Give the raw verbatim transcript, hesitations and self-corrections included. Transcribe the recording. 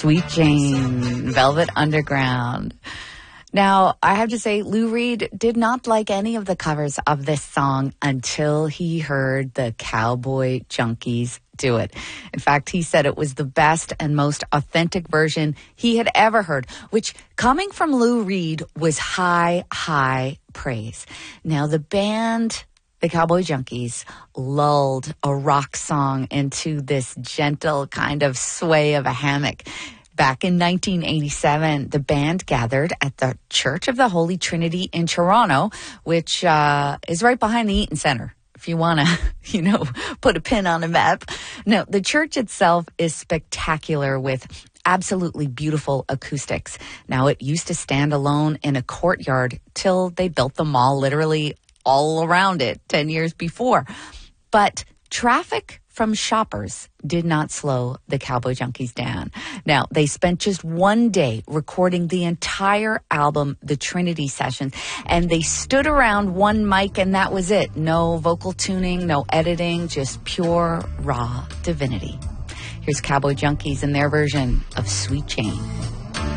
Sweet Jane, Velvet Underground. Now, I have to say, Lou Reed did not like any of the covers of this song until he heard the Cowboy Junkies do it. In fact, he said it was the best and most authentic version he had ever heard, which, coming from Lou Reed, was high, high praise. Now, the band, the Cowboy Junkies, lulled a rock song into this gentle kind of sway of a hammock. Back in nineteen eighty-seven, the band gathered at the Church of the Holy Trinity in Toronto, which uh, is right behind the Eaton Centre, if you want to, you know, put a pin on a map. No, the church itself is spectacular with absolutely beautiful acoustics. Now, it used to stand alone in a courtyard till they built the mall literally all around it ten years before. But traffic from shoppers did not slow the Cowboy Junkies down. Now, they spent just one day recording the entire album, the Trinity Sessions, and they stood around one mic and that was it. No vocal tuning, no editing, just pure, raw divinity. Here's Cowboy Junkies and their version of Sweet Jane.